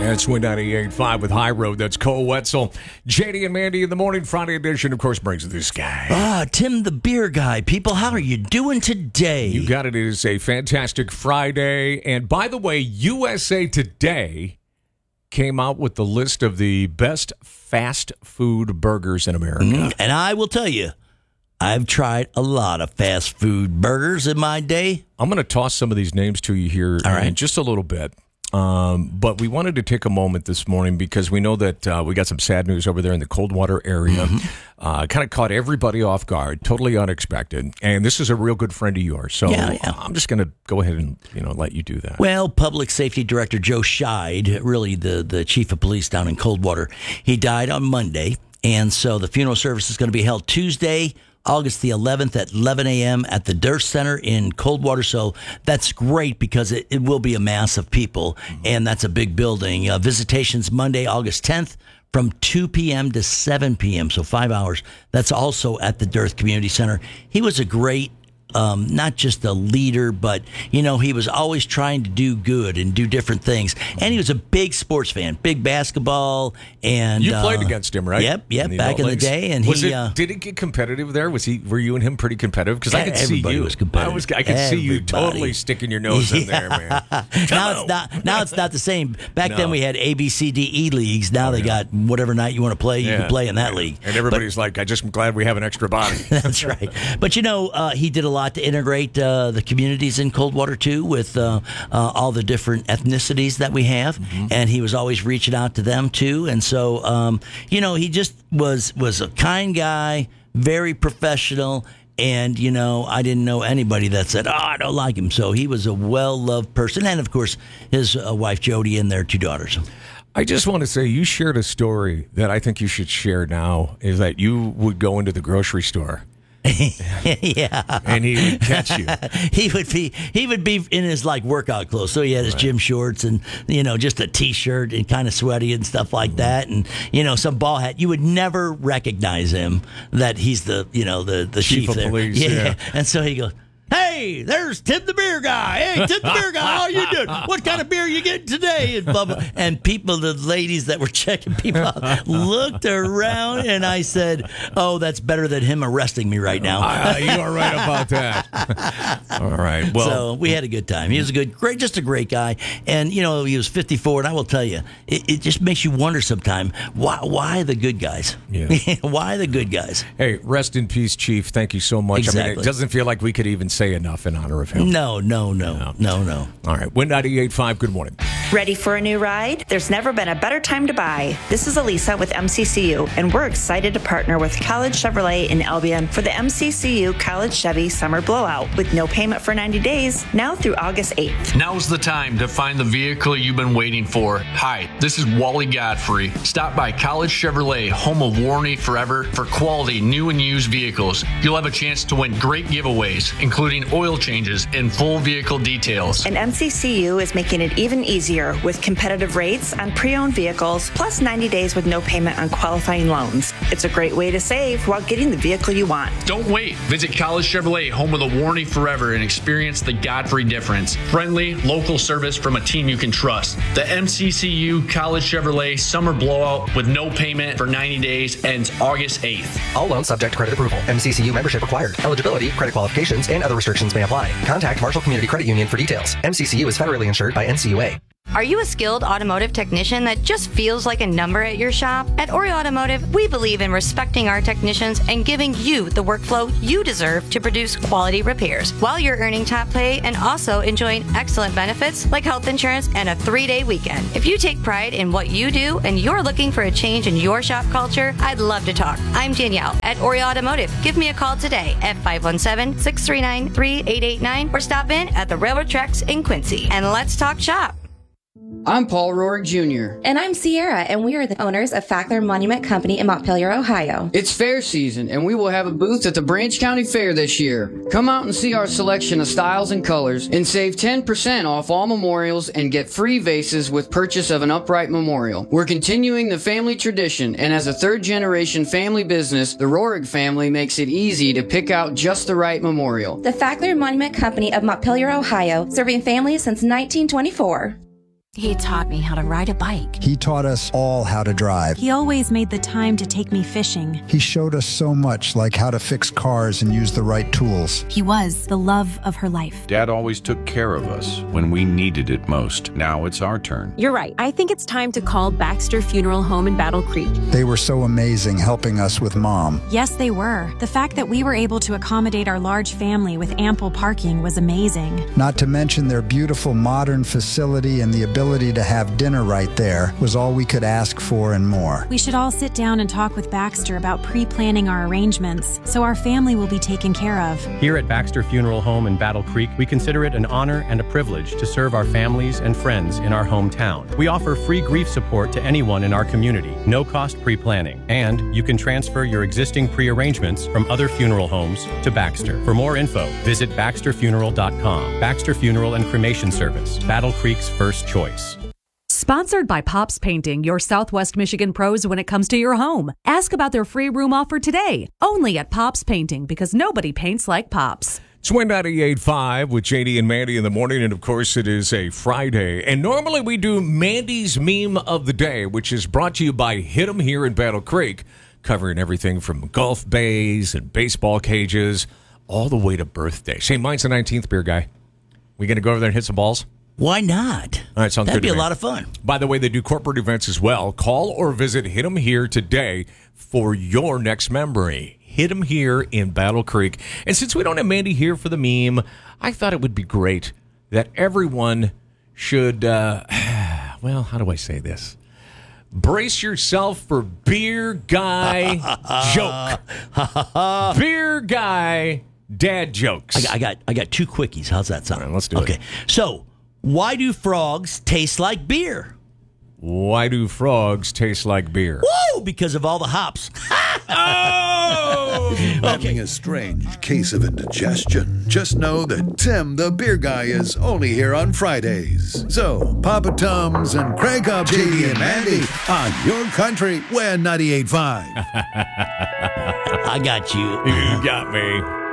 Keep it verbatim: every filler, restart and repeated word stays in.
It's Win ninety-eight point five with High Road. That's Cole Wetzel. J D and Mandy in the morning. Friday edition, of course, brings this guy. Ah, Tim the Beer Guy. People, how are you doing today? You got it. It is a fantastic Friday. And by the way, U S A Today came out with the list of the best fast food burgers in America. Mm, and I will tell you, I've tried a lot of fast food burgers in my day. I'm going to toss some of these names to you here All right. in just a little bit. Um, but we wanted to take a moment this morning because we know that uh, we got some sad news over there in the Coldwater area. Mm-hmm. Uh, kind of caught everybody off guard, totally unexpected. And this is a real good friend of yours. So yeah, yeah. I'm just going to go ahead and you know let you do that. Well, Public Safety Director Joe Scheid, really the, the chief of police down in Coldwater, he died on Monday. And so the funeral service is going to be held Tuesday, August the eleventh at eleven a.m. at the Durst Center in Coldwater. So that's great because it, it will be a mass of people, and that's a big building. Uh, visitations Monday, August tenth from two p.m. to seven p.m., so five hours. That's also at the Durst Community Center. He was a great Um, not just a leader, but, you know, he was always trying to do good and do different things. And he was a big sports fan, big basketball. And you played uh, against him, right? Yep, yep, in back in the day. And was he it, uh, did it get competitive there? Was he? Were you and him pretty competitive? Because I could see everybody you. was competitive. I, was, I could everybody. see you totally sticking your nose in there, man. now it's not. Now it's not the same. Back No. then we had A, B, C, D, E leagues. Now Oh, they yeah. got whatever night you want to play, you Yeah. can play in that Yeah. league. And everybody's but, like, I just am glad we have an extra body. That's right. But you know, uh, he did a lot to integrate uh, the communities in Coldwater too, with uh, uh, all the different ethnicities that we have, mm-hmm. and he was always reaching out to them too. And so, um, you know, he just was was a kind guy, very professional. And, you know, I didn't know anybody that said, oh, I don't like him. So he was a well-loved person. And, of course, his uh, wife, Jody, and their two daughters. I just want to say you shared a story that I think you should share now, is that you would go into the grocery store. yeah, and he would catch you. he would be he would be in his like workout clothes. So he had his right. gym shorts and you know just a t-shirt and kind of sweaty and stuff like mm-hmm. that, and you know some ball hat. You would never recognize him that he's the you know the the chief, chief of there. police. Yeah. yeah, and so he goes, hey, there's Tim the Beer Guy. Hey, Tim the Beer Guy, how you doing? What kind of beer you getting today? And blah, blah. And people, the ladies that were checking people out, looked around, and I said, oh, that's better than him arresting me right now. uh, you are right about that. All right. Well, so we had a good time. He was a good, great, just a great guy. And, you know, he was fifty-four, and I will tell you, it, it just makes you wonder sometimes, why, why the good guys? Yeah. Why the good guys? Hey, rest in peace, Chief. Thank you so much. Exactly. I mean, it doesn't feel like we could even say enough in honor of him. No, no, no, no, no. no. All right. Win ninety-eight point five, good morning. Ready for a new ride? There's never been a better time to buy. This is Elisa with M C C U, and we're excited to partner with College Chevrolet in Albion for the M C C U College Chevy Summer Blowout with no payment for ninety days, now through August eighth. Now's the time to find the vehicle you've been waiting for. Hi, this is Wally Godfrey. Stop by College Chevrolet, home of Warranty Forever, for quality new and used vehicles. You'll have a chance to win great giveaways, including oil changes and full vehicle details. And M C C U is making it even easier with competitive rates on pre-owned vehicles, plus ninety days with no payment on qualifying loans. It's a great way to save while getting the vehicle you want. Don't wait. Visit College Chevrolet, home of the Warranty Forever, and experience the Godfrey difference. Friendly, local service from a team you can trust. The M C C U College Chevrolet Summer Blowout with no payment for ninety days ends August eighth. All loans subject to credit approval. M C C U membership required. Eligibility, credit qualifications, and other restrictions may apply. Contact Marshall Community Credit Union for details. M C C U is federally insured by N C U A. Are you a skilled automotive technician that just feels like a number at your shop? At Ori Automotive, we believe in respecting our technicians and giving you the workflow you deserve to produce quality repairs while you're earning top pay and also enjoying excellent benefits like health insurance and a three-day weekend. If you take pride in what you do and you're looking for a change in your shop culture, I'd love to talk. I'm Danielle at Ori Automotive. Give me a call today at five one seven, six three nine, three eight eight nine or stop in at the Railroad Tracks in Quincy and let's talk shop. I'm Paul Rourke Junior And I'm Sierra, and we are the owners of Fackler Monument Company in Montpelier, Ohio. It's fair season, and we will have a booth at the Branch County Fair this year. Come out and see our selection of styles and colors, and save ten percent off all memorials and get free vases with purchase of an upright memorial. We're continuing the family tradition, and as a third-generation family business, the Rourke family makes it easy to pick out just the right memorial. The Fackler Monument Company of Montpelier, Ohio, serving families since nineteen twenty-four. He taught me how to ride a bike. He taught us all how to drive. He always made the time to take me fishing. He showed us so much, like how to fix cars and use the right tools. He was the love of her life. Dad always took care of us when we needed it most. Now it's our turn. You're right. I think it's time to call Baxter Funeral Home in Battle Creek. They were so amazing helping us with Mom. Yes, they were. The fact that we were able to accommodate our large family with ample parking was amazing. Not to mention their beautiful modern facility and the ability to have dinner right there was all we could ask for and more. We should all sit down and talk with Baxter about pre-planning our arrangements so our family will be taken care of. Here at Baxter Funeral Home in Battle Creek, we consider it an honor and a privilege to serve our families and friends in our hometown. We offer free grief support to anyone in our community, no cost pre-planning, and you can transfer your existing pre-arrangements from other funeral homes to Baxter. For more info, visit baxter funeral dot com. Baxter Funeral and Cremation Service, Battle Creek's first choice. Sponsored by Pops Painting, your Southwest Michigan pros when it comes to your home. Ask about their free room offer today, only at Pops Painting, because nobody paints like Pops. It's Win ninety-eight point five with J D and Mandy in the morning, and of course it is a Friday. And normally we do Mandy's Meme of the Day, which is brought to you by Hit 'em here in Battle Creek, covering everything from golf bays and baseball cages all the way to birthday. Say, mine's the nineteenth, beer guy. We going to go over there and hit some balls? Why not? All right, sounds That'd good be to a me. lot of fun. By the way, they do corporate events as well. Call or visit Hit 'em Here today for your next memory. Hit 'em Here in Battle Creek. And since we don't have Mandy here for the meme, I thought it would be great that everyone should, uh, well, how do I say this? Brace yourself for Beer Guy joke. Beer Guy dad jokes. I got, I got, I got two quickies. How's that sound? All right, let's do okay. it. Okay, so why do frogs taste like beer? Why do frogs taste like beer? Woo! Because of all the hops. Oh! Having a strange case of indigestion? Just know that Tim, the beer guy, is only here on Fridays. So, Papa Tums and crank up J D and Mandy on your country, Win ninety-eight point five. I got you. You got me.